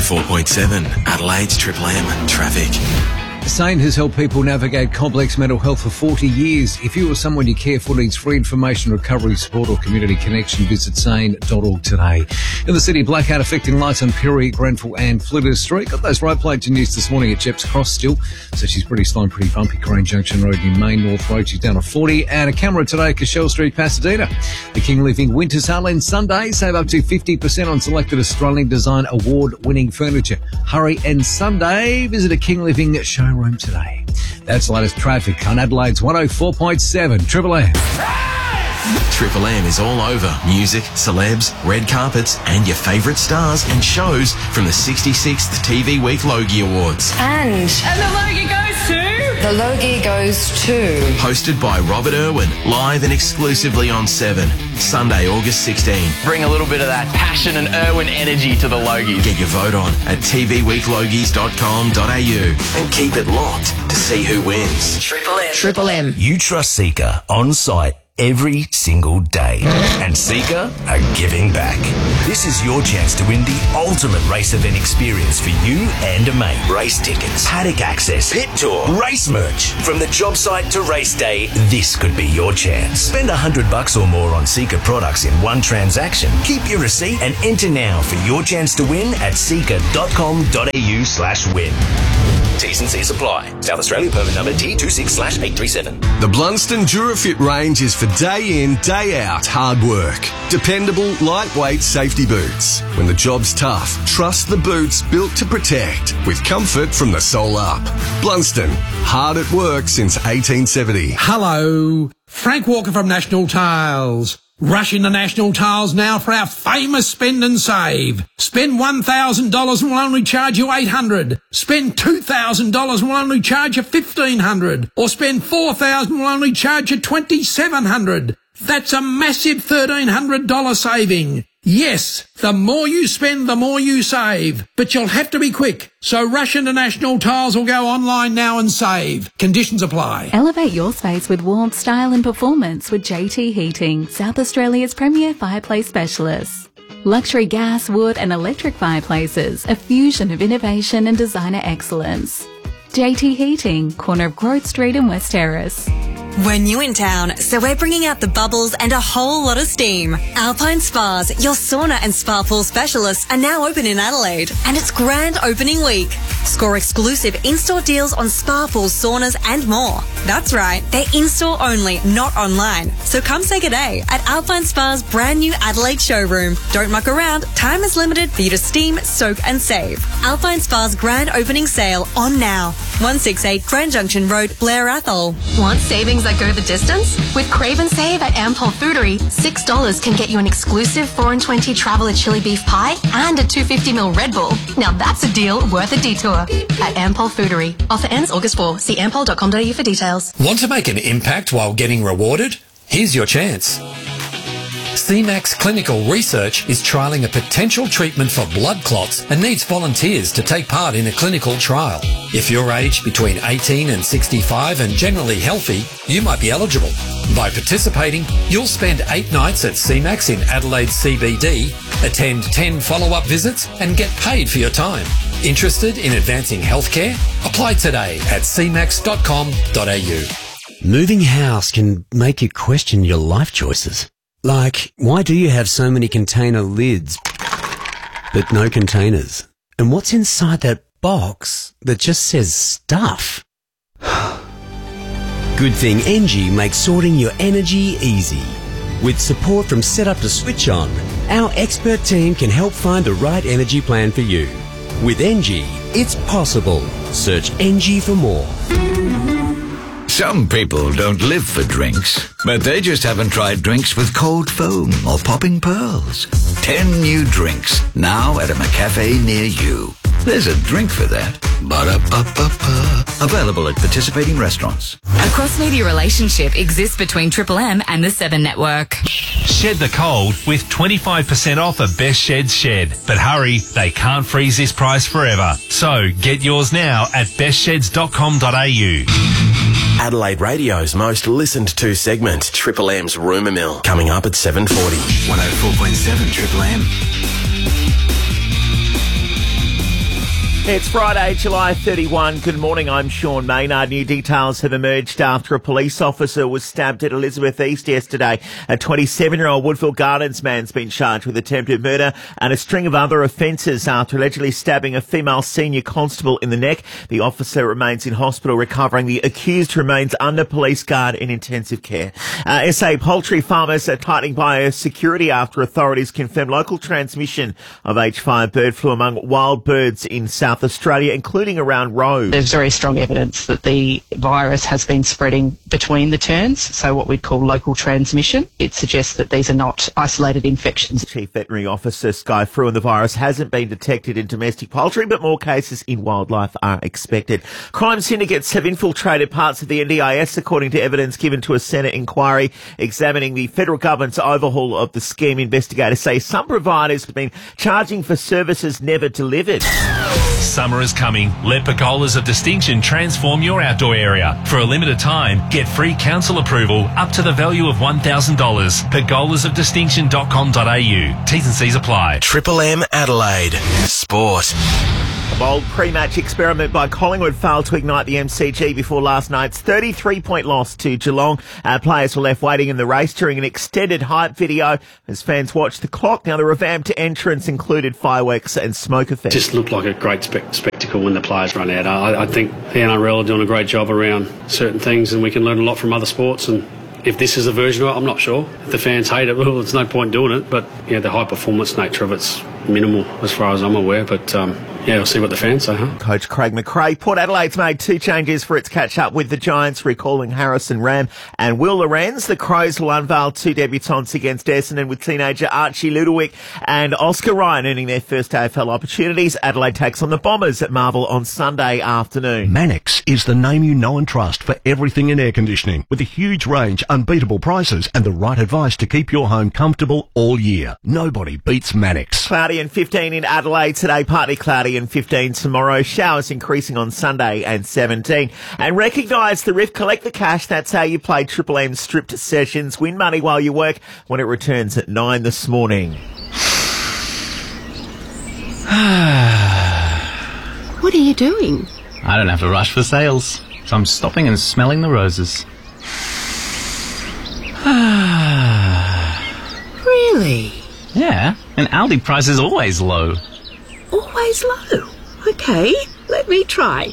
104.7 Adelaide's Triple M traffic. SANE has helped people navigate complex mental health for 40 years. If you or someone you care for needs free information, recovery support or community connection, visit sane.org today. In the city, blackout affecting lights on Perry, Grenfell and Flinders Street. Got those road plates in use this morning at Jeps Cross still. So she's pretty slow and pretty bumpy. Crane Junction Road in Main North Road, she's down to 40. And a camera today at Cashel Street, Pasadena. The King Living Winter Sale ends Sunday. Save up to 50% on selected Australian Design Award-winning furniture. Hurry and Sunday. Visit a King Living showroom today. That's the latest traffic on Adelaide's 104.7 Triple M. Triple M is all over music, celebs, red carpets and your favourite stars and shows from the 66th TV Week Logie Awards. And the Logie goes to... The Logie goes to... Hosted by Robert Irwin, live and exclusively on 7, Sunday, August 16. Bring a little bit of that passion and Irwin energy to the Logies. Get your vote on at tvweeklogies.com.au and keep it locked to see who wins. Triple M. Triple M. You trust Seeker on site every single day. And Seeker are giving back. This is your chance to win the ultimate race event experience for you and a mate. Race tickets, paddock access, pit tour, race merch. From the job site to race day, this could be your chance. Spend $100 or more on Seeker products in one transaction. Keep your receipt and enter now for your chance to win at seeker.com.au/win. T's and C's apply. South Australia permit number T26/837. The Blunston Durafit range is for day in, day out hard work. Dependable, lightweight safety boots. When the job's tough, trust the boots built to protect with comfort from the sole up. Blunston, hard at work since 1870. Hello, Frank Walker from National Tiles. Rush into National Tiles now for our famous spend and save. Spend $1,000 and we'll only charge you $800. Spend $2,000 and we'll only charge you $1,500. Or spend $4,000 and we'll only charge you $2,700. That's a massive $1,300 saving. Yes, the more you spend, the more you save. But you'll have to be quick. So rush into National Tiles or go online now and save. Conditions apply. Elevate your space with warmth, style and performance with JT Heating, South Australia's premier fireplace specialist. Luxury gas, wood and electric fireplaces, a fusion of innovation and designer excellence. JT Heating, corner of Growth Street and West Terrace. We're new in town, so we're bringing out the bubbles and a whole lot of steam. Alpine Spas, your sauna and spa pool specialists, are now open in Adelaide, and it's grand opening week. Score exclusive in-store deals on spa pools, saunas and more. That's right, they're in-store only, not online. So come say good day at Alpine Spa's brand new Adelaide showroom. Don't muck around, time is limited for you to steam, soak and save. Alpine Spa's grand opening sale on now. 168 Grand Junction Road, Blair Athol. Want savings that go the distance? With Crave and Save at Ampol Foodery, $6 can get you an exclusive 4-20 Traveller chili beef pie and a 250ml Red Bull. Now that's a deal worth a detour. At Ampol Foodery. Offer ends August 4. See ampol.com.au for details. Want to make an impact while getting rewarded? Here's your chance. CMAX Clinical Research is trialling a potential treatment for blood clots and needs volunteers to take part in a clinical trial. If you're aged between 18 and 65 and generally healthy, you might be eligible. By participating, you'll spend 8 nights at CMAX in Adelaide CBD, attend 10 follow-up visits and get paid for your time. Interested in advancing healthcare? Apply today at cmax.com.au. Moving house can make you question your life choices. Like, why do you have so many container lids, but no containers? And what's inside that box that just says stuff? Good thing Engie makes sorting your energy easy. With support from setup to switch on, our expert team can help find the right energy plan for you. With Engie, it's possible. Search Engie for more. Some people don't live for drinks, but they just haven't tried drinks with cold foam or popping pearls. 10 new drinks, now at a McCafe near you. There's a drink for that. Ba-da-ba-ba-ba. Available at participating restaurants. A cross-media relationship exists between Triple M and the 7 Network. Shed the cold with 25% off at Best Shed's Shed. But hurry, they can't freeze this price forever. So get yours now at bestsheds.com.au. Adelaide Radio's most listened to segment, Triple M's Rumour Mill, coming up at 7:40. 104.7 Triple M. It's Friday, July 31. Good morning, I'm Sean Maynard. New details have emerged after a police officer was stabbed at Elizabeth East yesterday. A 27-year-old Woodville Gardens man's been charged with attempted murder and a string of other offences after allegedly stabbing a female senior constable in the neck. The officer remains in hospital recovering. The accused remains under police guard in intensive care. SA poultry farmers are tightening biosecurity after authorities confirm local transmission of H5 bird flu among wild birds in South Australia, including around Roe. There's very strong evidence that the virus has been spreading between the terns, so what we'd call local transmission. It suggests that these are not isolated infections. Chief Veterinary Officer Sky Fruin, the virus hasn't been detected in domestic poultry, but more cases in wildlife are expected. Crime syndicates have infiltrated parts of the NDIS, according to evidence given to a Senate inquiry examining the federal government's overhaul of the scheme. Investigators say some providers have been charging for services never delivered. Summer is coming. Let Pergolas of Distinction transform your outdoor area. For a limited time, get free council approval up to the value of $1,000. Pergolasofdistinction.com.au. T's and C's apply. Triple M Adelaide. Sport. A bold pre-match experiment by Collingwood failed to ignite the MCG before last night's 33-point loss to Geelong. Players were left waiting in the race during an extended hype video as fans watched the clock. Now, the revamped entrance included fireworks and smoke effects. Just looked like a great spectacle when the players run out. I think the NRL are doing a great job around certain things, and we can learn a lot from other sports. And if this is a version of it, I'm not sure. If the fans hate it, well, there's no point doing it. But the high performance nature of it's minimal as far as I'm aware. But we'll see what the fans say, huh? Coach Craig McRae. Port Adelaide's made 2 changes for its catch-up with the Giants, recalling Harrison Ram and Will Lorenz. The Crows will unveil 2 debutants against Essendon, with teenager Archie Ludowick and Oscar Ryan earning their first AFL opportunities. Adelaide takes on the Bombers at Marvel on Sunday afternoon. Mannix is the name you know and trust for everything in air conditioning, with a huge range, unbeatable prices and the right advice to keep your home comfortable all year. Nobody beats Mannix. Cloudy and 15 in Adelaide today, partly cloudy and 15 tomorrow. Showers increasing on Sunday and 17. And recognise the Rift, collect the cash. That's how you play Triple M's Stripped Sessions. Win money while you work when it returns at 9 this morning. What are you doing? I don't have to rush for sales, so I'm stopping and smelling the roses. Really? Yeah, and Aldi price is always low. Always low? Okay, let me try.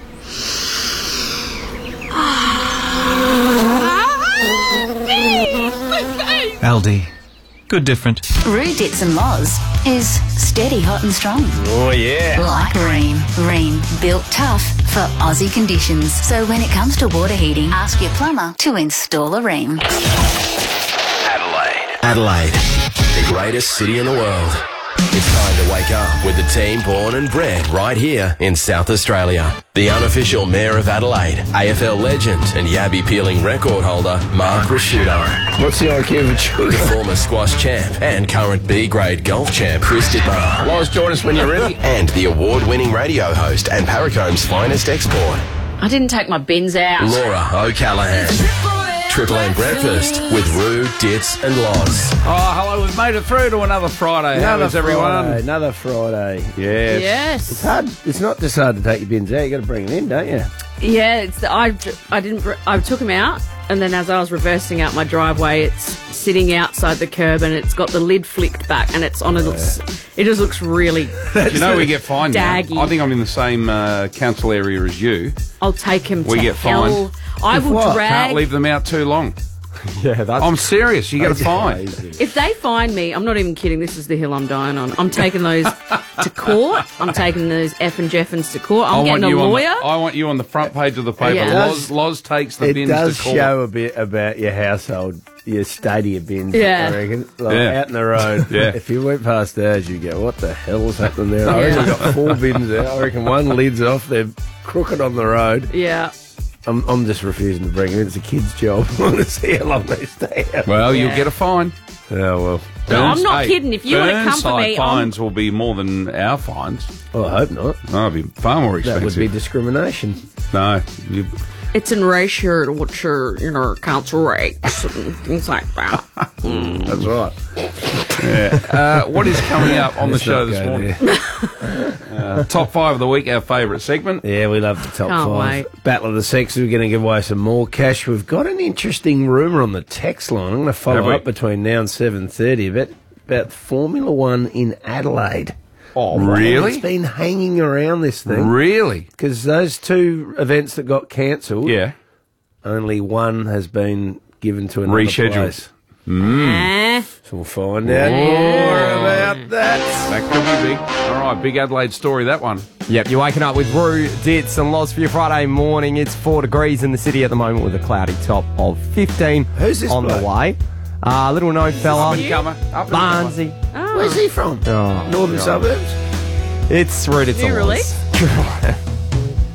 Aldi. Good different. Roo Dits and Moz is steady, hot and strong. Oh, yeah. Like Rheem. Rheem, built tough for Aussie conditions. So when it comes to water heating, ask your plumber to install a Rheem. Adelaide, the greatest city in the world. It's time to wake up with the team born and bred right here in South Australia. The unofficial Mayor of Adelaide, AFL legend and Yabby peeling record holder, Mark Rasciuto. What's the IQ of a chooser? The former squash champ and current B-grade golf champ, Chris Dittmar. Loz, join us when you're ready. And the award-winning radio host and Paracomb's finest export, I didn't take my bins out. Laura O'Callaghan. Triple M Breakfast with Roo, Dits and Loz. Oh, hello, we've made it through to another Friday. How is everyone? Another Friday. Yes. Yes. It's hard. It's not just hard to take your bins out. You got to bring them in, don't you? Yeah, I took them out, and then as I was reversing out my driveway, it's sitting outside the curb, and it's got the lid flicked back, and it's on a. It just looks really. We get fined now. daggy. I think I'm in the same council area as you. I'll take him to We get hell. fined. I will drag. Can't leave them out too long. Yeah, I'm serious. You get a fine. If they find me, I'm not even kidding. This is the hill I'm dying on. I'm taking those to court. I'm taking those F and Jeffins to court. I'm getting a lawyer. I want you on the front page of the paper. Yeah. Loz takes the bins to court. It does show a bit about your household, your stadia bins, Yeah. I reckon. Out in the road. Yeah. If you went past ours, you go, what the hell's happening there? I reckon we've got 4 bins there. I reckon one lid's off. They're crooked on the road. Yeah. I'm just refusing to bring them in. It's a kid's job. I want to see how long they stay out. Well, you'll get a fine. Oh, well. No, I'm not kidding. If you want to come for me, fines will be more than our fines. Well, I hope not. No, it'll be far more expensive. That would be discrimination. No. It's in ratio to what your council rates and things like that. That's right. Yeah. What is coming up on the show this morning? Top 5 of the week, our favourite segment. Yeah, we love the top Can't 5. wait. Battle of the Sexes. We're going to give away some more cash. We've got an interesting rumour on the text line. I'm going to follow up between now and 7:30 about Formula One in Adelaide. Oh, really? It's been hanging around this thing. Really? Because those 2 events that got cancelled, yeah, only one has been given to another rescheduled. place. So we'll find out more about that. That could be big. All right, big Adelaide story, that one. Yep, you're waking up with Roo, Ditz and Loz for your Friday morning. It's 4 degrees in the city at the moment with a cloudy top of 15. Who's this on bloke? the way? Little known fella. Up-and-comer. Barnsley. Where's he from? Oh, Northern God. suburbs? It's Roo, Ditz New and Loz. release?